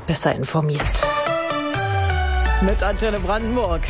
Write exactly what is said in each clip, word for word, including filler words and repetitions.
besser informiert. Mit Antenne Brandenburg.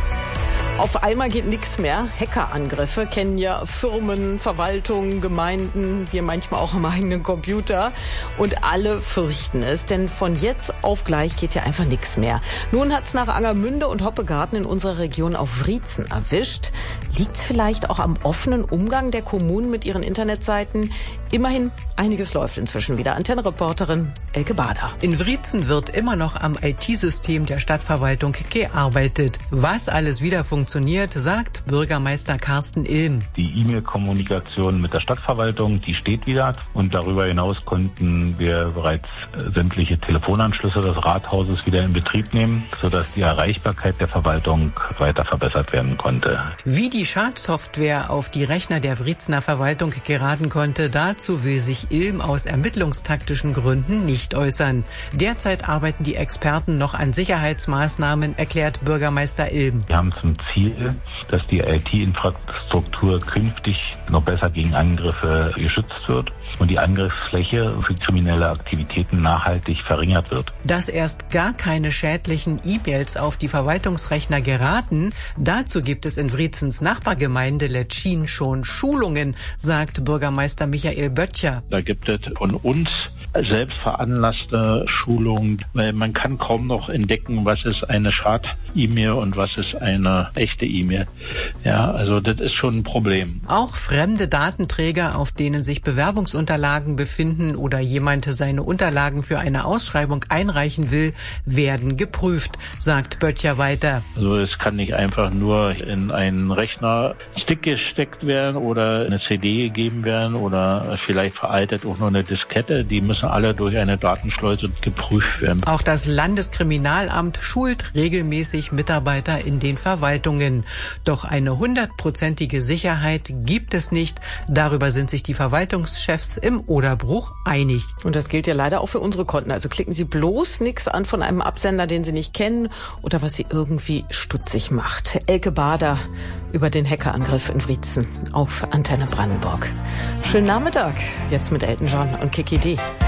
Auf einmal geht nichts mehr. Hackerangriffe kennen ja Firmen, Verwaltungen, Gemeinden, wir manchmal auch am eigenen Computer. Und alle fürchten es, denn von jetzt auf gleich geht ja einfach nichts mehr. Nun hat's nach Angermünde und Hoppegarten in unserer Region auf Wriezen erwischt. Liegt's vielleicht auch am offenen Umgang der Kommunen mit ihren Internetseiten? Immerhin, einiges läuft inzwischen wieder. Antenne-Reporterin Elke Bader. In Wriezen wird immer noch am I T-System der Stadtverwaltung gearbeitet. Was alles wieder funktioniert, sagt Bürgermeister Carsten Ilm. Die E-Mail-Kommunikation mit der Stadtverwaltung, die steht wieder. Und darüber hinaus konnten wir bereits sämtliche Telefonanschlüsse des Rathauses wieder in Betrieb nehmen, sodass die Erreichbarkeit der Verwaltung weiter verbessert werden konnte. Wie die Schadsoftware auf die Rechner der Wriezener Verwaltung geraten konnte, dazu will sich Ilm aus ermittlungstaktischen Gründen nicht äußern. Derzeit arbeiten die Experten noch an Sicherheitsmaßnahmen, erklärt Bürgermeister Ilm. Wir haben zum Ziel, dass die I T-Infrastruktur künftig noch besser gegen Angriffe geschützt wird und die Angriffsfläche für kriminelle Aktivitäten nachhaltig verringert wird. Dass erst gar keine schädlichen E-Mails auf die Verwaltungsrechner geraten, dazu gibt es in Wriezens Nachbargemeinde Letschin schon Schulungen, sagt Bürgermeister Michael Böttcher. Da gibt es von uns selbst veranlasste Schulungen, weil man kann kaum noch entdecken, was ist eine Schad-E-Mail und was ist eine echte E-Mail. Ja, also das ist schon ein Problem. Auch fremde Datenträger, auf denen sich Bewerbungsunterlagen befinden oder jemand seine Unterlagen für eine Ausschreibung einreichen will, werden geprüft, sagt Böttcher weiter. Also es kann nicht einfach nur in einen Rechner Stick gesteckt werden oder eine C D gegeben werden oder vielleicht veraltet auch nur eine Diskette. Die müssen alle durch eine Datenschleuse geprüft werden. Auch das Landeskriminalamt schult regelmäßig Mitarbeiter in den Verwaltungen. Doch eine hundertprozentige Sicherheit gibt es nicht. Darüber sind sich die Verwaltungschefs im Oderbruch einig. Und das gilt ja leider auch für unsere Konten. Also klicken Sie bloß nichts an von einem Absender, den Sie nicht kennen oder was Sie irgendwie stutzig macht. Elke Bader über den Hackerangriff in Wriezen auf Antenne Brandenburg. Schönen Nachmittag, jetzt mit Elton John und Kiki D.